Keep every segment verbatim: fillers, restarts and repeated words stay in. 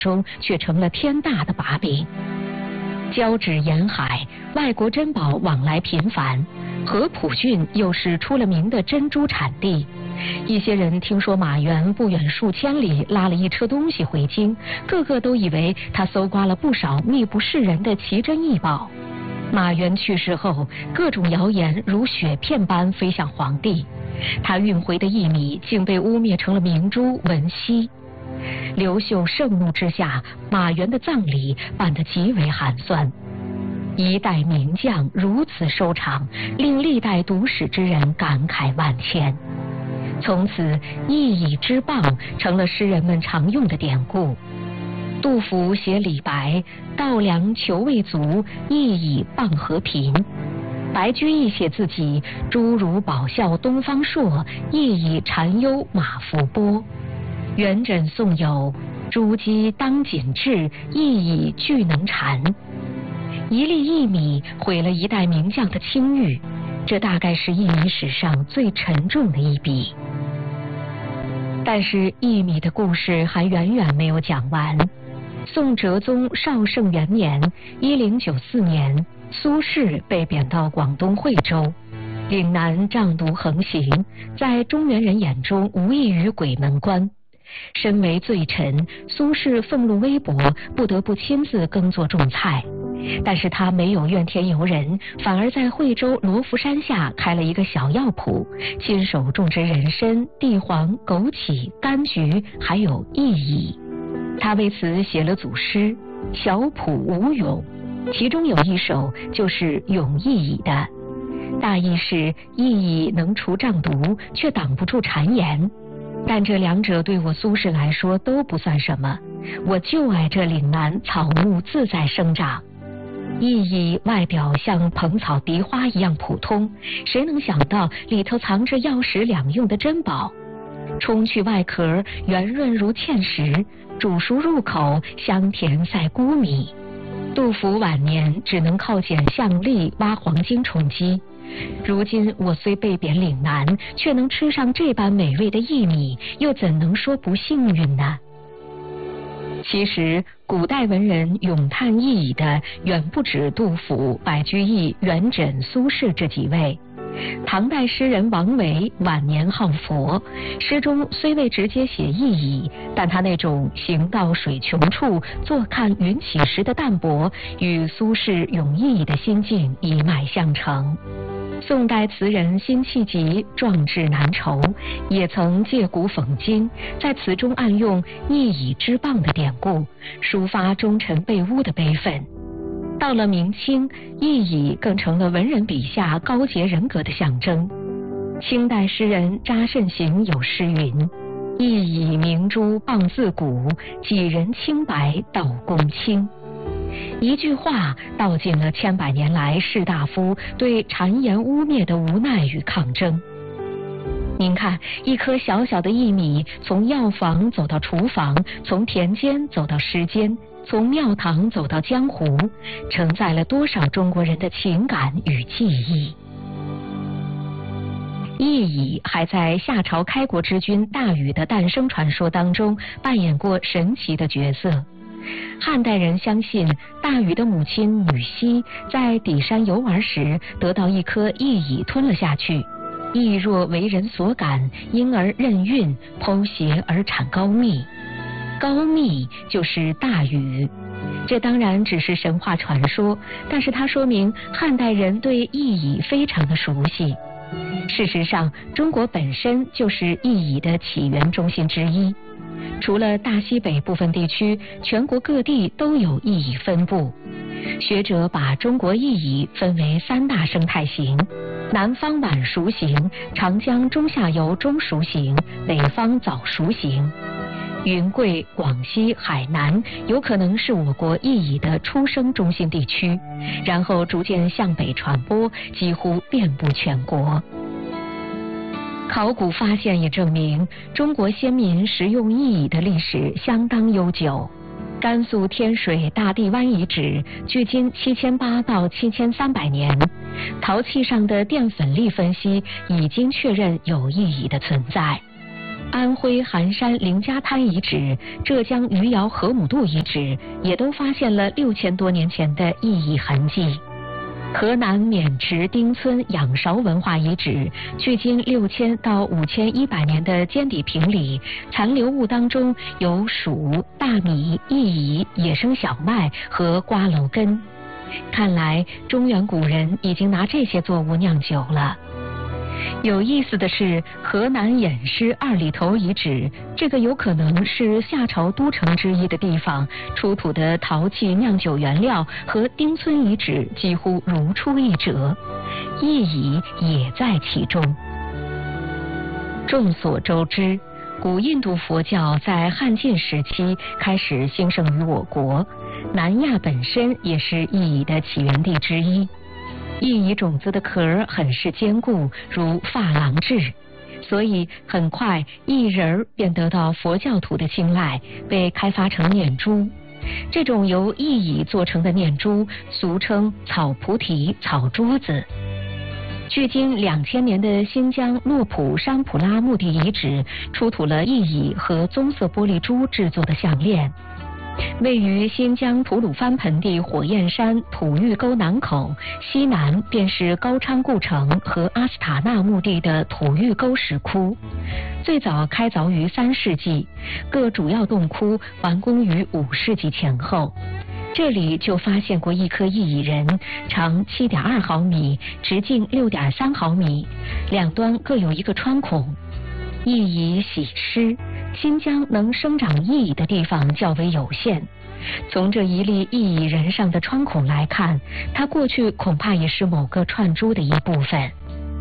中却成了天大的把柄。交趾沿海，外国珍宝往来频繁，合浦郡又是出了名的珍珠产地。一些人听说马援不远数千里拉了一车东西回京，个个都以为他搜刮了不少秘不示人的奇珍异宝。马援去世后，各种谣言如雪片般飞向皇帝，他运回的薏米竟被污蔑成了明珠文锡。刘秀盛怒之下，马援的葬礼办得极为寒酸。一代名将如此收场，令历代读史之人感慨万千。从此，一以之蚌成了诗人们常用的典故。杜甫写李白，稻粱裘未足，一以蚌河平。白居易写自己，诸如宝啸东方朔，一以禅忧马腹波。元稹宋有珠玑当锦制，一以俱能缠。一粒薏米毁了一代名将的清誉，这大概是薏米史上最沉重的一笔。但是薏米的故事还远远没有讲完。宋哲宗绍圣元年一零九四年，苏轼被贬到广东惠州，岭南瘴毒横行，在中原人眼中无异于鬼门关。身为罪臣，苏轼俸禄微薄，不得不亲自耕作种菜。但是他没有怨天尤人，反而在惠州罗浮山下开了一个小药铺，亲手种植人参、地黄、枸杞、柑橘，还有薏蚁。他为此写了组诗《小圃无咏》，其中有一首就是咏薏蚁的，大意是薏蚁能除瘴毒，却挡不住谗言。但这两者对我苏轼来说都不算什么，我就爱这岭南草木自在生长。薏蚁外表像蓬草荻花一样普通，谁能想到里头藏着药食两用的珍宝？冲去外壳，圆润如芡实，煮熟入口，香甜赛菇米。杜甫晚年只能靠捡象栗、挖黄金充饥。如今我虽被贬岭南，却能吃上这般美味的薏米，又怎能说不幸运呢？其实古代文人咏叹薏蚁的远不止杜甫、白居易、元稹、苏轼这几位。唐代诗人王维晚年好佛，诗中虽未直接写薏蚁，但他那种行到水穷处，坐看云起时的淡泊，与苏轼咏薏蚁的心境一脉相承。宋代词人辛弃疾壮志难酬，也曾借古讽今，在词中暗用薏蚁之蚌的典故，抒发忠臣被污的悲愤。到了明清，薏蚁更成了文人笔下高洁人格的象征。清代诗人查慎行有诗云：薏蚁明珠蚌自古，几人清白道公卿。一句话道尽了千百年来士大夫对谗言污蔑的无奈与抗争。您看，一颗小小的薏米，从药房走到厨房，从田间走到诗间，从庙堂走到江湖，承载了多少中国人的情感与记忆。薏蚁还在夏朝开国之君大禹的诞生传说当中扮演过神奇的角色。汉代人相信，大禹的母亲女娲在底山游玩时，得到一颗薏蚁吞了下去，亦若为人所感，因而任孕，剖胁而产高密。高密就是大禹。这当然只是神话传说，但是它说明汉代人对薏蚁非常的熟悉。事实上，中国本身就是薏蚁的起源中心之一。除了大西北部分地区，全国各地都有薏蚁分布。学者把中国薏蚁分为三大生态型：南方晚熟型、长江中下游中熟型、北方早熟型。云贵、广西、海南有可能是我国薏蚁的出生中心地区，然后逐渐向北传播，几乎遍布全国。考古发现也证明，中国先民食用薏蚁的历史相当悠久。甘肃天水大地湾遗址距今七千八到七千三百年，陶器上的淀粉粒分析已经确认有薏蚁的存在。 安徽含山凌家滩遗址、浙江余姚河姆渡遗址也都发现了六千多年前的意义痕迹。河南渑池丁村仰韶文化遗址，距今六千到五千一百年的尖底坪里，残留物当中有黍、大米、薏苡、野生小麦和瓜蒌根。看来中原古人已经拿这些作物酿酒了。有意思的是，河南偃师二里头遗址，这个有可能是夏朝都城之一的地方，出土的陶器酿酒原料和丁村遗址几乎如出一辙，意义也在其中。众所周知，古印度佛教在汉晋时期开始兴盛于我国，南亚本身也是意义的起源地之一。意义种子的壳很是坚固，如珐琅质，所以很快意仁便得到佛教徒的青睐，被开发成念珠。这种由意义做成的念珠，俗称草菩提、草珠子。距今两千年的新疆诺普山普拉墓地遗址出土了意义和棕色玻璃珠制作的项链。位于新疆吐鲁番盆地火焰山吐峪沟南口，西南便是高昌故城和阿斯塔纳墓地的吐峪沟石窟，最早开凿于三世纪，各主要洞窟完工于五世纪前后。这里就发现过一颗意义人，长七点二毫米，直径六点三毫米，两端各有一个穿孔。意义喜湿，新疆能生长意义的地方较为有限。从这一粒意义人上的穿孔来看，它过去恐怕也是某个串珠的一部分。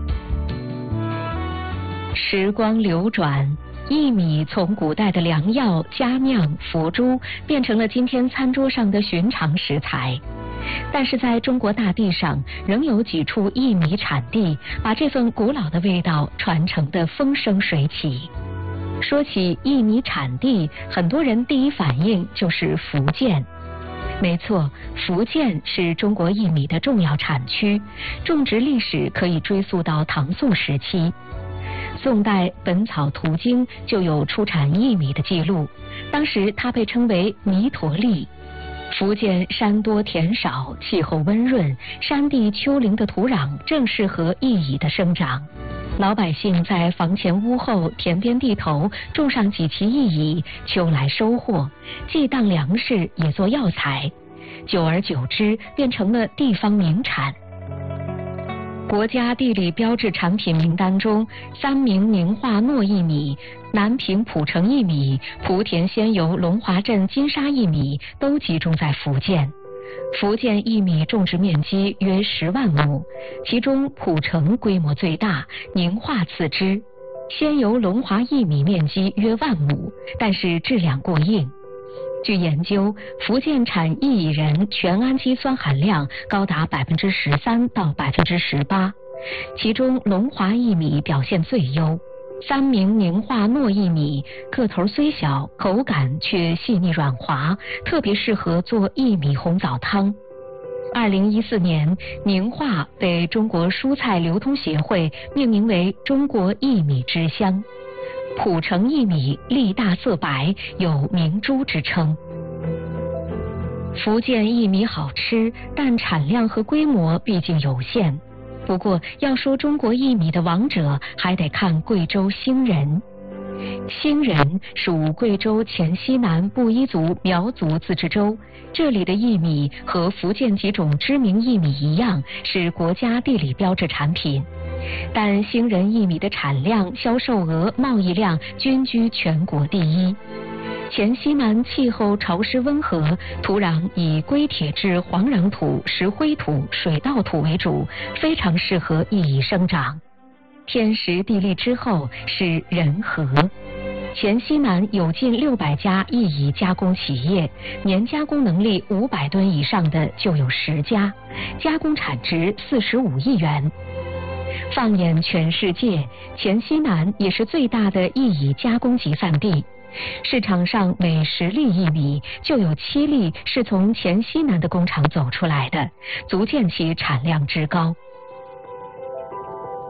时光流转，薏米从古代的良药、佳酿、佛珠，变成了今天餐桌上的寻常食材。但是在中国大地上，仍有几处薏米产地，把这份古老的味道传承得风生水起。说起薏米产地，很多人第一反应就是福建。没错，福建是中国薏米的重要产区，种植历史可以追溯到唐宋时期。宋代《本草图经》就有出产薏米的记录，当时它被称为弥陀粒。福建山多田少，气候温润，山地丘陵的土壤正适合薏苡的生长。老百姓在房前屋后、田边地头种上几畦薏苡，秋来收获，既当粮食也做药材，久而久之变成了地方名产。国家地理标志产品名单中，三明宁化糯薏米、南平蒲城薏米、莆田仙游龙华镇金沙薏米都集中在福建。福建薏米种植面积约十万亩，其中蒲城规模最大，宁化次之。仙游龙华薏米面积约万亩，但是质量过硬。据研究，福建产薏苡仁全氨基酸含量高达百分之十三到百分之十八，其中龙华薏米表现最优。三明宁化糯薏米个头虽小，口感却细腻软滑，特别适合做薏米红枣汤。二零一四年，宁化被中国蔬菜流通协会命名为中国薏米之乡。蒲城薏米粒大色白，有明珠之称。福建薏米好吃，但产量和规模毕竟有限。不过要说中国薏米的王者，还得看贵州兴仁。兴仁属贵州黔西南布依族苗族自治州，这里的薏米和福建几种知名薏米一样，是国家地理标志产品。但兴仁薏米的产量、销售额、贸易量均居全国第一。黔西南气候潮湿温和，土壤以硅铁质黄壤土、石灰土、水稻土为主，非常适合薏苡生长。天时地利之后是人和。黔西南有近六百家薏苡加工企业，年加工能力五百吨以上的就有十家，加工产值四十五亿元。放眼全世界，黔西南也是最大的薏苡加工集散地。市场上每十粒薏米就有七粒是从黔西南的工厂走出来的，足见其产量之高。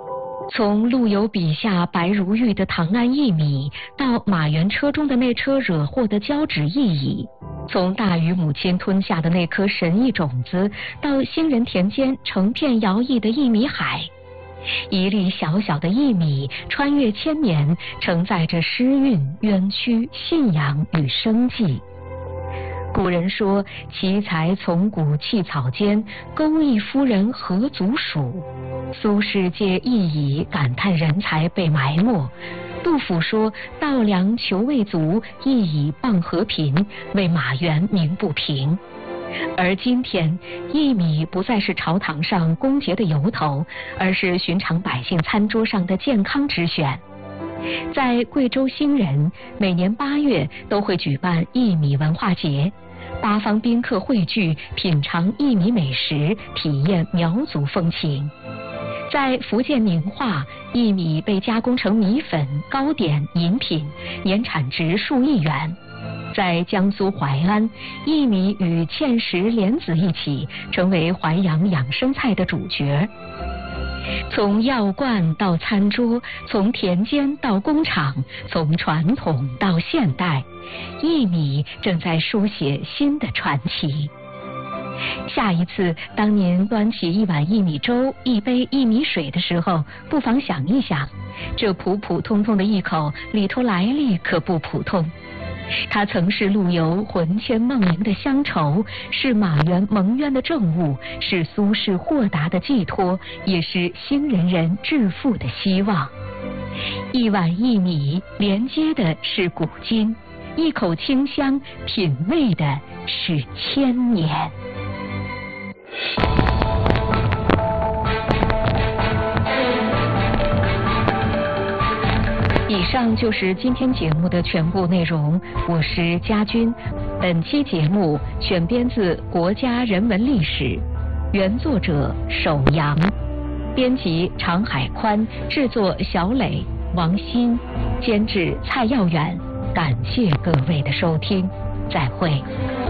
从陆游笔下白如玉的唐安一米，到马原车中的那车惹祸的交趾一蚁，从大禹母亲吞下的那颗神异种子，到新人田间成片摇曳的一米海，一粒小小的一米，穿越千年，承载着诗韵、冤屈、信仰与生计。古人说：“奇才从古弃草间，钩弋夫人何足数。”苏轼借一蚁感叹人才被埋没。杜甫说：“稻粱求未足，一蚁傍河贫，为马原鸣不平。”而今天，一米不再是朝堂上公节的由头，而是寻常百姓餐桌上的健康之选。在贵州兴仁，每年八月都会举办一米文化节，八方宾客汇聚，品尝一米美食，体验苗族风情。在福建宁化，薏米被加工成米粉、糕点、饮品，年产值数亿元。在江苏淮安，薏米与芡实、莲子一起，成为淮扬养生菜的主角。从药罐到餐桌，从田间到工厂，从传统到现代，薏米正在书写新的传奇。下一次，当您端起一碗薏米粥、一杯薏米水的时候，不妨想一想，这普普通通的一口里头来历可不普通。它曾是陆游魂牵梦萦的乡愁，是马原蒙冤的证物，是苏轼豁达的寄托，也是兴仁人致富的希望。一碗薏米连接的是古今，一口清香品味的是千年。以上就是今天节目的全部内容，我是佳君。本期节目选编自《国家人文历史》，原作者首阳，编辑常海宽，制作小磊、王鑫，监制蔡耀远。感谢各位的收听，再会。